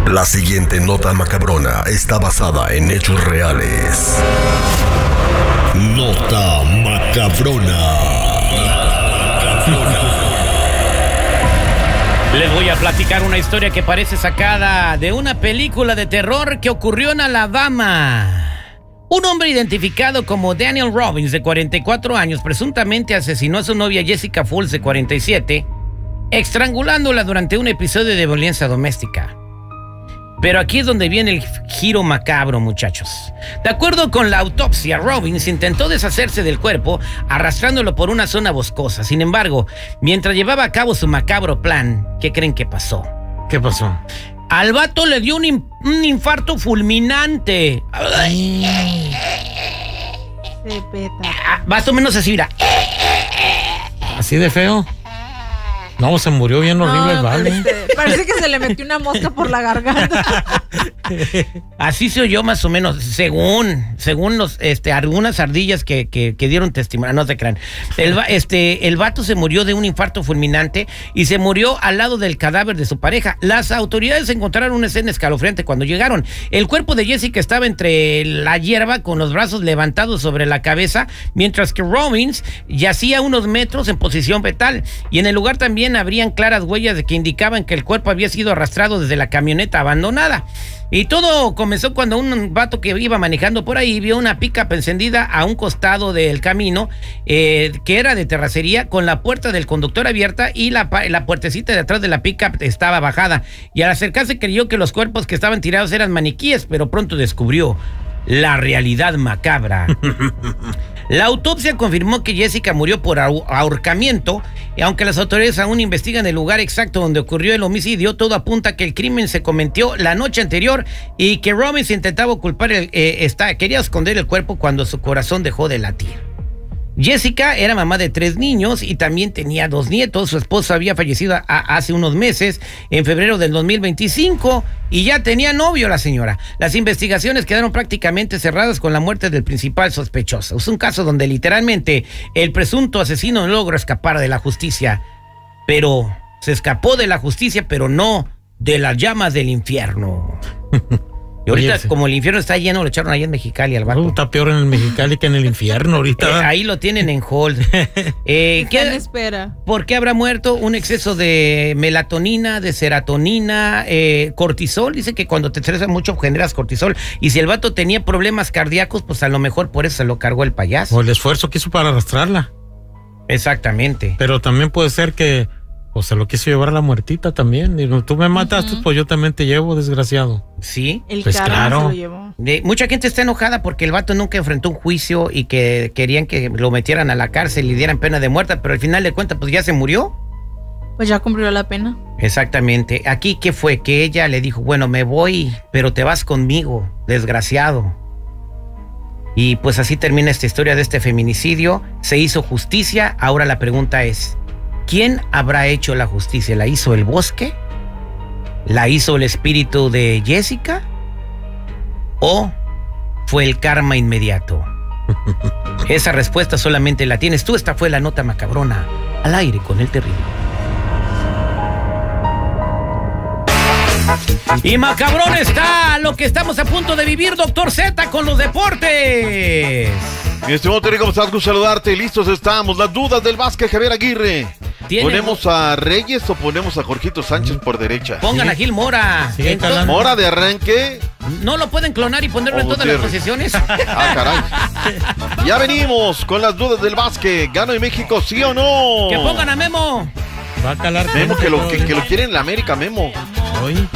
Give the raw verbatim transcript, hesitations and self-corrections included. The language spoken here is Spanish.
La siguiente nota macabrona está basada en hechos reales. Nota macabrona. Les voy a platicar una historia que parece sacada de una película de terror que ocurrió en Alabama. Un hombre identificado como Daniel Robbins, de cuarenta y cuatro años, presuntamente asesinó a su novia Jessica Falls, de cuarenta y siete, estrangulándola durante un episodio de violencia doméstica. Pero aquí es donde viene el giro macabro, muchachos. De acuerdo con la autopsia, Robbins intentó deshacerse del cuerpo arrastrándolo por una zona boscosa. Sin embargo, mientras llevaba a cabo su macabro plan, ¿qué creen que pasó? ¿Qué pasó? Al vato le dio un, in- un infarto fulminante. Se peta. Más o menos así, mira. ¿Así de feo? No, se murió bien horrible, No, vale. parece, parece que se le metió una mosca por la garganta. Así se oyó más o menos, según, según los, este, algunas ardillas que, que, que dieron testimonio, no se crean. El, va- este, el vato se murió de un infarto fulminante y se murió al lado del cadáver de su pareja. Las autoridades encontraron una escena escalofriante cuando llegaron. El cuerpo de Jessica estaba entre la hierba con los brazos levantados sobre la cabeza, mientras que Robbins yacía a unos metros en posición fetal. Y en el lugar también habrían claras huellas de que indicaban que el cuerpo había sido arrastrado desde la camioneta abandonada. Y todo comenzó cuando un vato que iba manejando por ahí vio una pick-up encendida a un costado del camino, eh, que era de terracería, con la puerta del conductor abierta y la, la puertecita de atrás de la pick-up estaba bajada. Y al acercarse creyó que los cuerpos que estaban tirados eran maniquíes, pero pronto descubrió la realidad macabra. La autopsia confirmó que Jessica murió por ahor- ahorcamiento, y aunque las autoridades aún investigan el lugar exacto donde ocurrió el homicidio, todo apunta a que el crimen se cometió la noche anterior y que Robbins intentaba culpar el, eh, está, quería esconder el cuerpo cuando su corazón dejó de latir. Jessica era mamá de tres niños y también tenía dos nietos. Su esposo había fallecido a- hace unos meses, en febrero del dos mil veinticinco, y ya tenía novio la señora. Las investigaciones quedaron prácticamente cerradas con la muerte del principal sospechoso. Es un caso donde literalmente el presunto asesino no logró escapar de la justicia, pero se escapó de la justicia, pero no de las llamas del infierno. Y ahorita, Oye, sí. como el infierno está lleno, lo echaron allá en Mexicali al vato. Uh, está peor en el Mexicali que en el infierno ahorita. Eh, ahí lo tienen en hold. Eh, Está en ¿qué, espera. ¿Por qué habrá muerto? Un exceso de melatonina, de serotonina, eh, cortisol. Dice que cuando te estresas mucho generas cortisol. Y si el vato tenía problemas cardíacos, pues a lo mejor por eso se lo cargó el payaso. O el esfuerzo que hizo para arrastrarla. Exactamente. Pero también puede ser que o se lo quiso llevar a la muertita también. Digo, tú me mataste, Ujú. pues yo también te llevo, desgraciado. Sí. El Pues karma claro. se lo llevó. De- mucha gente está enojada porque el vato nunca enfrentó un juicio y que querían que lo metieran a la cárcel y dieran pena de muerte, pero al final de cuentas, pues ya se murió. Pues ya cumplió la pena. Exactamente. Aquí, ¿qué fue? Que ella le dijo, bueno, me voy, pero te vas conmigo, desgraciado. Y pues así termina esta historia de este feminicidio. Se hizo justicia. Ahora la pregunta es, ¿quién habrá hecho la justicia? ¿La hizo el bosque? ¿La hizo el espíritu de Jessica? ¿O fue el karma inmediato? Esa respuesta solamente la tienes tú. Esta fue la nota macabrona al aire con el terrible. Y macabrón está lo que estamos a punto de vivir, doctor Z, con los deportes. Mi estimado Terry, ¿cómo estás? Gusto saludarte. Listos estamos. Las dudas del básquet, Javier Aguirre. ¿Tiene- ¿Ponemos a Reyes o ponemos a Jorgito Sánchez por derecha? Pongan a Gil Mora. Sigue Entonces, calando. Mora de arranque. ¿no lo pueden clonar y ponerlo en O todas las Gutiérrez. posiciones? Ah, caray. Ya venimos con las dudas del básquet. ¿Gano en México, sí o no? Que pongan a Memo. Va a calar. Memo, que lo, que, que lo quiere en la América, Memo. Hoy.